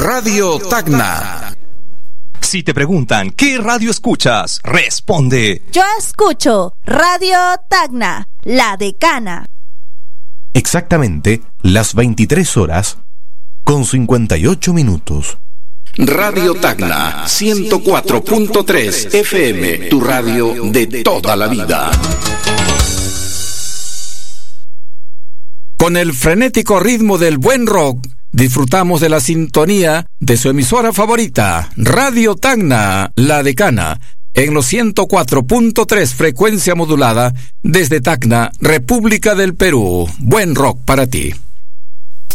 Radio Tacna. Si te preguntan ¿qué radio escuchas?, responde: yo escucho Radio Tacna, la decana. Exactamente las 23 horas con 58 minutos. Radio Tacna 104.3 FM, tu radio de toda la vida. Con el frenético ritmo del buen rock, disfrutamos de la sintonía de su emisora favorita, Radio Tacna, la decana, en los 104.3 frecuencia modulada desde Tacna, República del Perú. Buen rock para ti.